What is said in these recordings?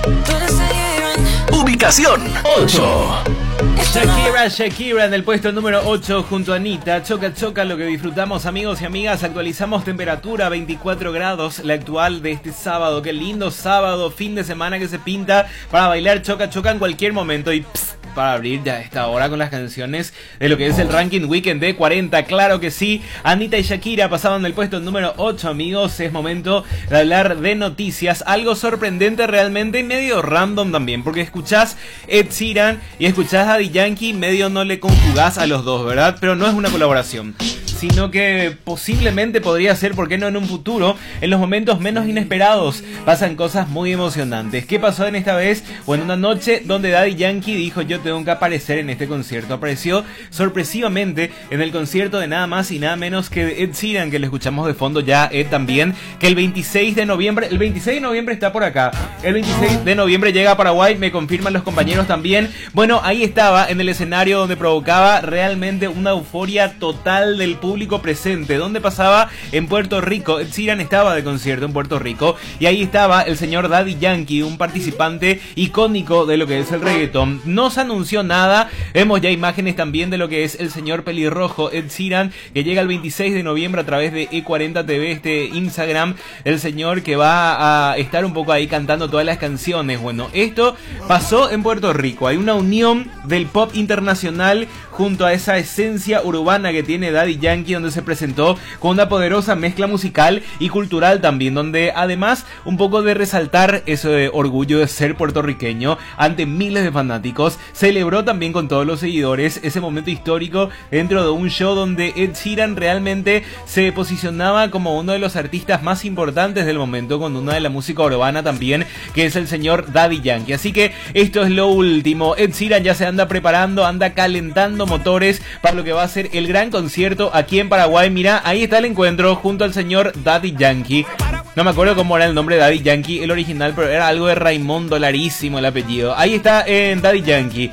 Ubicación 8. Shakira en el puesto número 8 junto a Anita. Choca, choca lo que disfrutamos, amigos y amigas. Actualizamos temperatura 24 grados, la actual de este sábado. Qué lindo sábado, fin de semana que se pinta para bailar choca, choca en cualquier momento. Y para abrir ya a esta hora con las canciones de lo que es el ranking Weekend de 40, claro que sí. Anita y Shakira pasaban del puesto número 8, amigos. Es momento de hablar de noticias, algo sorprendente realmente y medio random también, porque escuchás Ed Sheeran y escuchás a Daddy Yankee, medio no le conjugás a los dos, ¿verdad? Pero no es una colaboración, sino que posiblemente podría ser, ¿por qué no en un futuro? En los momentos menos inesperados pasan cosas muy emocionantes. ¿Qué pasó en esta vez? O en una noche donde Daddy Yankee dijo: yo tengo que aparecer en este concierto. Apareció sorpresivamente en el concierto de nada más y nada menos que Ed Sheeran, que le escuchamos de fondo ya, Ed también, que el 26 de noviembre está por acá, el 26 de noviembre llega a Paraguay, me confirman los compañeros también. Bueno, ahí estaba en el escenario donde provocaba realmente una euforia total del público presente. ¿Dónde pasaba? En Puerto Rico. Ed Sheeran estaba de concierto en Puerto Rico y ahí estaba el señor Daddy Yankee, un participante icónico de lo que es el reggaetón. No se anunció nada, vemos ya imágenes también de lo que es el señor pelirrojo Ed Sheeran, que llega el 26 de noviembre a través de E40 TV, este Instagram, el señor que va a estar un poco ahí cantando todas las canciones. Bueno, esto pasó en Puerto Rico, hay una unión del pop internacional junto a esa esencia urbana que tiene Daddy Yankee, donde se presentó con una poderosa mezcla musical y cultural también, donde además un poco de resaltar ese orgullo de ser puertorriqueño ante miles de fanáticos, celebró también con todos los seguidores ese momento histórico dentro de un show donde Ed Sheeran realmente se posicionaba como uno de los artistas más importantes del momento, con una de la música urbana también, que es el señor Daddy Yankee. Así que esto es lo último. Ed Sheeran ya se anda preparando, anda calentando motores para lo que va a ser el gran concierto aquí en Paraguay. Mira, ahí está el encuentro junto al señor Daddy Yankee. No me acuerdo cómo era el nombre de Daddy Yankee, el original, pero era algo de Raimundo, larísimo el apellido. Ahí está en Daddy Yankee.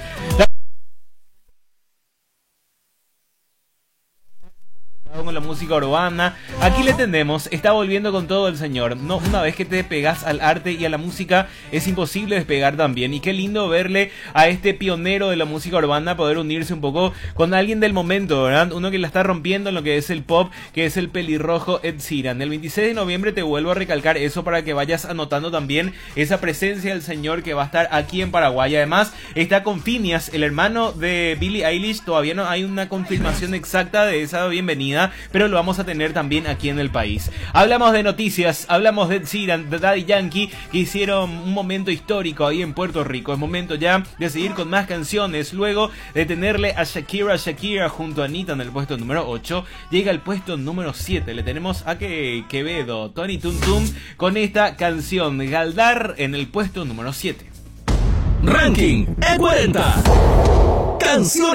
Con la música urbana, aquí le tenemos, está volviendo con todo el señor. No, una vez que te pegas al arte y a la música es imposible despegar también, y qué lindo verle a este pionero de la música urbana poder unirse un poco con alguien del momento, ¿verdad? Uno que la está rompiendo en lo que es el pop, que es el pelirrojo Ed Sheeran. El 26 de noviembre te vuelvo a recalcar eso para que vayas anotando también esa presencia del señor que va a estar aquí en Paraguay. Además está con Phineas, el hermano de Billie Eilish. Todavía no hay una confirmación exacta de esa bienvenida, pero lo vamos a tener también aquí en el país. Hablamos de noticias, hablamos de Ed Sheeran, de Daddy Yankee, que hicieron un momento histórico ahí en Puerto Rico. Es momento ya de seguir con más canciones. Luego de tenerle a Shakira junto a Anita en el puesto número 8, llega al puesto número 7. Le tenemos a Quevedo, Tony Tum Tum, con esta canción Galdar en el puesto número 7. Ranking E40. Canciones